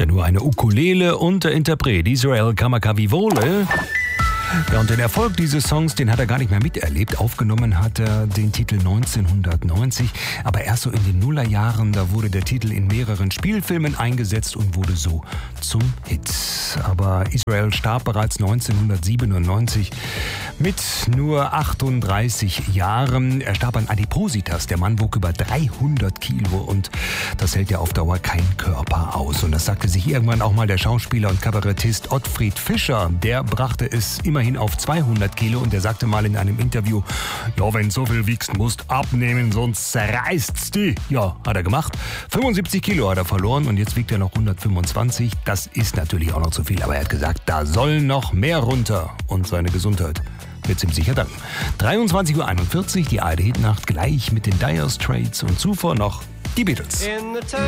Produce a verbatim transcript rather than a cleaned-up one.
nur eine Ukulele und der Interpret Israel Kamakawiwo'ole. Ja, und den Erfolg dieses Songs, den hat er gar nicht mehr miterlebt. Aufgenommen hat er den Titel neunzehnhundertneunzig, aber erst so in den Nullerjahren, da wurde der Titel in mehreren Spielfilmen eingesetzt und wurde so zum Hit. Aber Israel starb bereits neunzehnhundertsiebenundneunzig mit nur achtunddreißig Jahren. Er starb an Adipositas. Der Mann wog über dreihundert Kilo und das hält ja auf Dauer kein Körper aus. Und das sagte sich irgendwann auch mal der Schauspieler und Kabarettist Ottfried Fischer. Der brachte es immerhin auf zweihundert Kilo und der sagte mal in einem Interview, ja, wenn so viel wiegst, musst abnehmen, sonst zerreißt's die. Ja, hat er gemacht. fünfundsiebzig Kilo hat er verloren und jetzt wiegt er noch hundertfünfundzwanzig. Das ist natürlich auch noch zu viel, aber er hat gesagt, da soll noch mehr runter und seine Gesundheit wird's ihm sicher danken. dreiundzwanzig Uhr einundvierzig, die A R D Hitnacht gleich mit den Dire Straits und zuvor noch die Beatles.